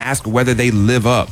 ask whether they live up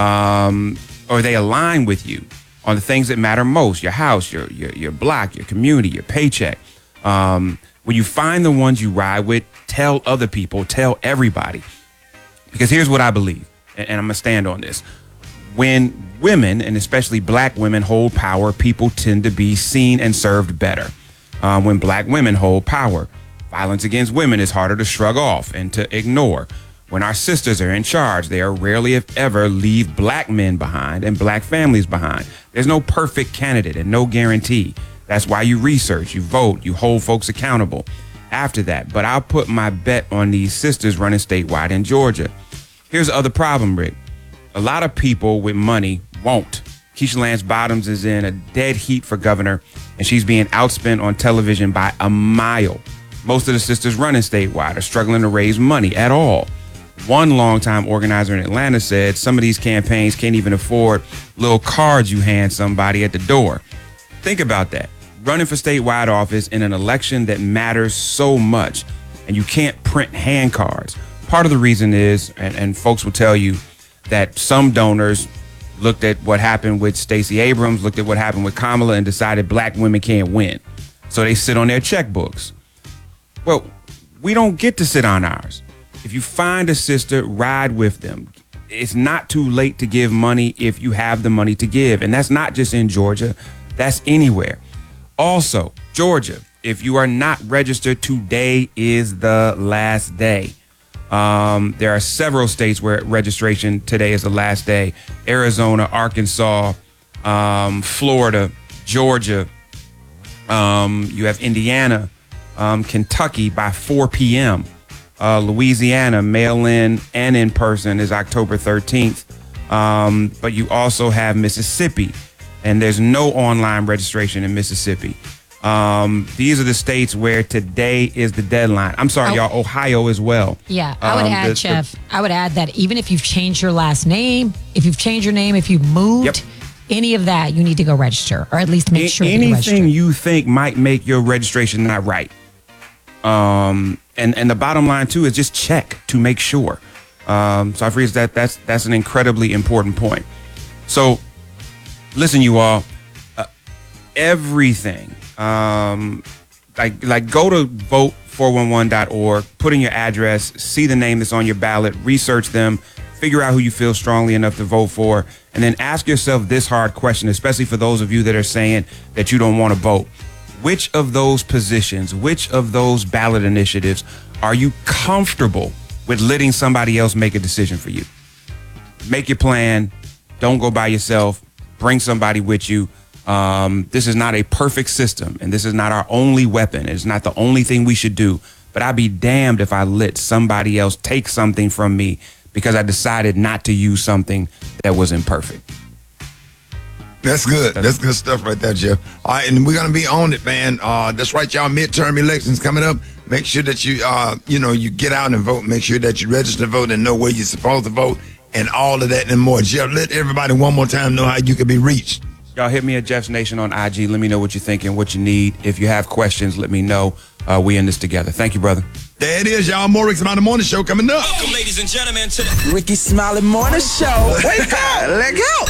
or they align with you on the things that matter most: your house, your block, your community, your paycheck. When you find the ones you ride with, tell other people, tell everybody. Because here's what I believe, and I'm going to stand on this. When women, and especially black women, hold power, people tend to be seen and served better. When black women hold power, violence against women is harder to shrug off and to ignore. When our sisters are in charge, they are rarely, if ever, leave black men behind and black families behind. There's no perfect candidate and no guarantee. That's why you research, you vote, you hold folks accountable after that. But I'll put my bet on these sisters running statewide in Georgia. Here's the other problem, Rick. A lot of people with money won't. Keisha Lance Bottoms is in a dead heat for governor, and she's being outspent on television by a mile. Most of the sisters running statewide are struggling to raise money at all. One longtime organizer in Atlanta said some of these campaigns can't even afford little cards you hand somebody at the door. Think about that. Running for statewide office in an election that matters so much, and you can't print hand cards. Part of the reason is, and folks will tell you, that some donors looked at what happened with Stacey Abrams, looked at what happened with Kamala, and decided black women can't win. So they sit on their checkbooks. Well, we don't get to sit on ours. If you find a sister, ride with them. It's not too late to give money if you have the money to give. And that's not just in Georgia. That's anywhere. Also, Georgia, if you are not registered, today is the last day. There are several states where registration today is the last day. Arizona, Arkansas, Florida, Georgia. You have Indiana, Kentucky by 4 p.m. Louisiana, mail-in and in-person is October 13th. But you also have Mississippi, and there's no online registration in Mississippi. These are the states where today is the deadline. I'm sorry, y'all, Ohio as well. Yeah, I would add, Chef, I would add that even if you've changed your last name, if you've changed your name, if you've moved, any of that, you need to go register, or at least make sure that you register. Anything you think might make your registration not right. And the bottom line, too, is just check to make sure. So I feel that's an incredibly important point. So listen, you all, everything, like go to vote411.org, put in your address, see the name that's on your ballot, research them, figure out who you feel strongly enough to vote for, and then ask yourself this hard question, especially for those of you that are saying that you don't want to vote. Which of those positions, which of those ballot initiatives are you comfortable with letting somebody else make a decision for you? Make your plan. Don't go by yourself. Bring somebody with you. This is not a perfect system, and this is not our only weapon. It's not the only thing we should do. But I'd be damned if I let somebody else take something from me because I decided not to use something that was imperfect. That's good. That's good stuff right there, Jeff. All right, and we're going to be on it, man. That's right, y'all. Midterm elections coming up. Make sure that you get out and vote. Make sure that you register to vote and know where you're supposed to vote and all of that and more. Jeff, let everybody one more time know how you can be reached. Y'all hit me at Jeff's Nation on IG. Let me know what you're thinking, what you need. If you have questions, let me know. We in this together. Thank you, brother. There it is, y'all. More Rick Smiley Morning Show coming up. Welcome, ladies and gentlemen, to the Ricky Smiley Morning Show. Wake up. Let go.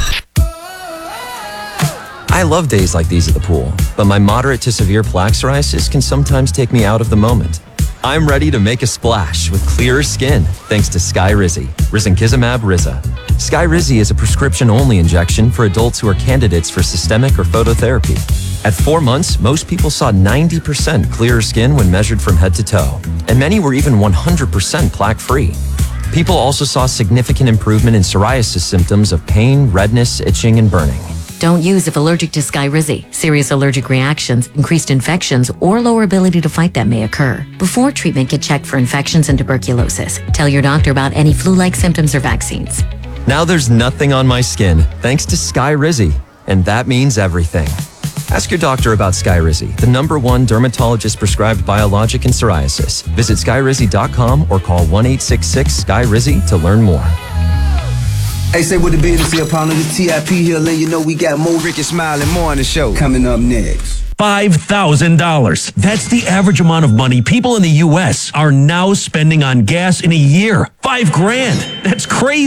I love days like these at the pool, but my moderate to severe plaque psoriasis can sometimes take me out of the moment. I'm ready to make a splash with clearer skin thanks to Skyrizi, risankizumab Riza. Skyrizi is a prescription-only injection for adults who are candidates for systemic or phototherapy. At 4 months, most people saw 90% clearer skin when measured from head to toe, and many were even 100% plaque-free. People also saw significant improvement in psoriasis symptoms of pain, redness, itching, and burning. Don't use if allergic to Skyrizi. Serious allergic reactions, increased infections, or lower ability to fight them may occur. Before treatment, get checked for infections and tuberculosis. Tell your doctor about any flu-like symptoms or vaccines. Now there's nothing on my skin thanks to Skyrizi, and that means everything. Ask your doctor about Skyrizi, the #1 dermatologist-prescribed biologic in psoriasis. Visit skyrizi.com or call 1-866-SKY-RIZZI to learn more. Hey, say what the business here, upon the TIP here, letting you know we got more Ricky Smiley Morning Show coming up next. $5,000. That's the average amount of money people in the U.S. are now spending on gas in a year. $5,000. That's crazy.